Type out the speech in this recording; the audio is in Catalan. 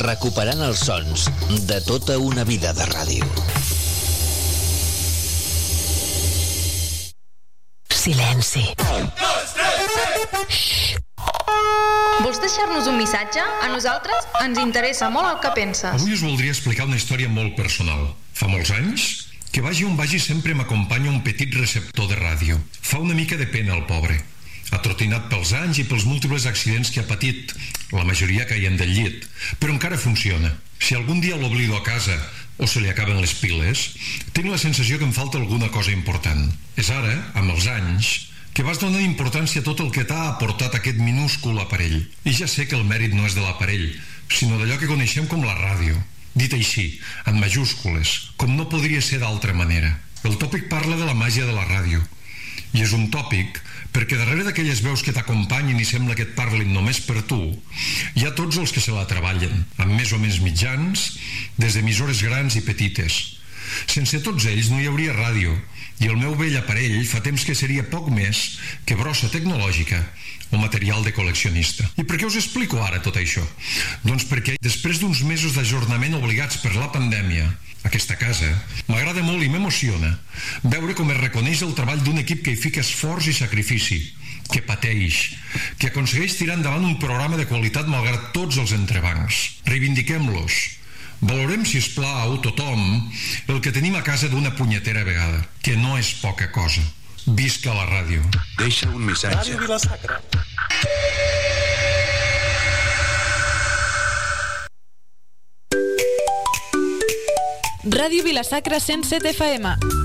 recuperant els sons de tota una vida de ràdio. Silenci. Vols deixar-nos un missatge? A nosaltres ens interessa molt el que penses. Avui us voldria explicar una història molt personal. Fa molts anys que vagi on vagi sempre m'acompanya un petit receptor de ràdio. Fa una mica de pena el pobre. Ha trotinat pels anys i pels múltiples accidents que ha patit, la majoria caient del llit, però encara funciona. Si algun dia l'oblido a casa o se li acaben les piles, tinc la sensació que em falta alguna cosa important. És ara, amb els anys, que vas donar importància a tot el que t'ha aportat aquest minúscul aparell. I ja sé que el mèrit no és de l'aparell, sinó d'allò que coneixem com la ràdio. Dit així, en majúscules, com no podria ser d'altra manera. El tòpic parla de la màgia de la ràdio. I és un tòpic perquè darrere d'aquelles veus que t'acompanyen i sembla que et parlin només per tu, hi ha tots els que se la treballen, amb més o menys mitjans, des d'emissores grans i petites. Sense tots ells no hi hauria ràdio, i el meu vell aparell fa temps que seria poc més que brossa tecnològica o material de col·leccionista. I per què us explico ara tot això? Doncs perquè després d'uns mesos d'ajornament obligats per la pandèmia, aquesta casa, m'agrada molt i m'emociona veure com es reconeix el treball d'un equip que hi fica esforç i sacrifici, que pateix, que aconsegueix tirar endavant un programa de qualitat malgrat tots els entrebancs. Reivindiquem-los. Valorem, sisplau, tothom, el que tenim a casa d'una punyetera vegada, que no és poca cosa. Visca la ràdio. Deixa un missatge. Ràdio Vila-sacra. Ràdio Vila-sacra 107 FM.